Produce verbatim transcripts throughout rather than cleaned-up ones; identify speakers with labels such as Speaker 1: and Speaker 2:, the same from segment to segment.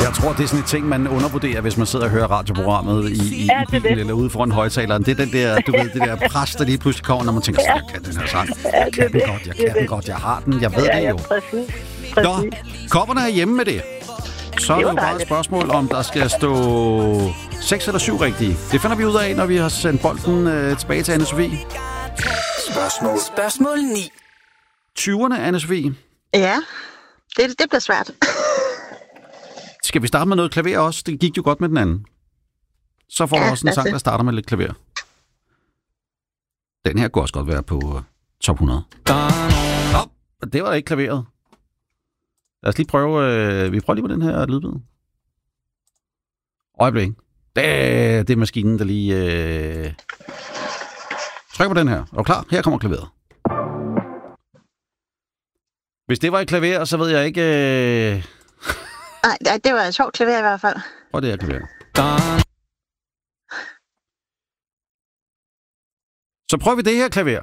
Speaker 1: Jeg tror, det er sådan en ting, man undervurderer, hvis man sidder og hører radioprogrammet i, i,
Speaker 2: Ja,
Speaker 1: i bilen
Speaker 2: det.
Speaker 1: eller ude foran højtaleren. Det er den der, du ved, det der pres, der lige pludselig kommer, når man tænker, jeg kan den her sang. Jeg kan den godt, jeg kan den godt, jeg har den, jeg ved
Speaker 2: Ja,
Speaker 1: det
Speaker 2: ja,
Speaker 1: jo.
Speaker 2: præcis.
Speaker 1: Nå,
Speaker 2: præcis.
Speaker 1: kopperne er hjemme med det. Så er det
Speaker 2: Det var
Speaker 1: jo bare et
Speaker 2: dejligt.
Speaker 1: spørgsmål, om der skal stå seks eller syv rigtige. Det finder vi ud af, når vi har sendt bolden øh, tilbage til Anne-Sophie.
Speaker 3: Spørgsmål. Spørgsmål ni.
Speaker 1: tyverne, Anne-Sophie.
Speaker 4: Ja, det, det bliver svært.
Speaker 1: Skal vi starte med noget klaver også? Det gik jo godt med den anden. Så får du
Speaker 4: Ja,
Speaker 1: også en sang,
Speaker 4: altså.
Speaker 1: der starter med lidt klaver. Den her kunne også godt være på uh, top hundrede. Nå, det var ikke klaveret. Lad os lige prøve... Øh, vi prøver lige på den her lydbid. Øjeblik. Det, det er maskinen, der lige... Øh... Tryk på den her. Er du klar? Her kommer klaveret. Hvis det var et klaver, så ved jeg ikke... Øh...
Speaker 4: Nej, nej, det var et sjovt klaver i hvert fald.
Speaker 1: Prøv det her klaver. Så prøver vi det her klaver.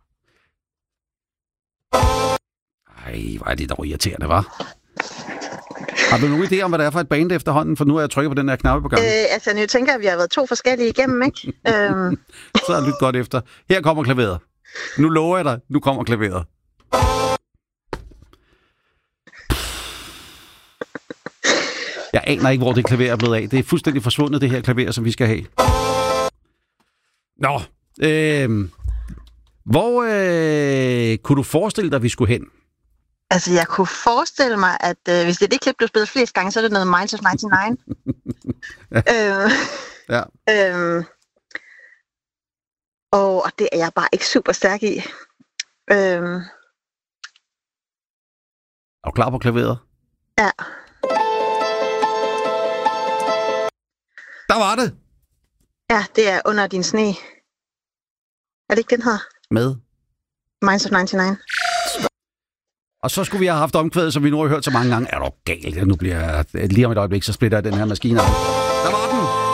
Speaker 1: Ej, hvor er det dog irriterende, hva'? Har du nogen idé om, hvad det er for et band efterhånden? For nu er jeg trykket på den her knappe på gang.
Speaker 4: Øh, altså, nu tænker jeg, at vi har været to forskellige igennem, ikke? øhm,
Speaker 1: Så har jeg lyttet godt efter. Her kommer klaveret. Nu lover jeg dig, nu kommer klaveret. Jeg aner ikke, hvor det klaver er blevet af. Det er fuldstændig forsvundet, det her klaver, som vi skal have. Nå, øh, hvor øh, kunne du forestille dig, at vi skulle hen?
Speaker 4: altså, jeg kunne forestille mig, at øh, hvis det er det klip, du spiller flest gange, så er det noget Minds of nioghalvfems. øh,
Speaker 1: Ja.
Speaker 4: øh, og, og det er jeg bare ikke super stærk i. Øh,
Speaker 1: Er du klar på klaveret?
Speaker 4: ja.
Speaker 1: Der var det!
Speaker 4: Ja, det er Under din sne. Er det ikke den her?
Speaker 1: Med.
Speaker 4: Minds of nioghalvfems.
Speaker 1: Og så skulle vi have haft omkvædet, som vi nu har hørt så mange gange. Er du gal? Nu bliver jeg, lige om et øjeblik, så splitter jeg den her maskine af. Der var den!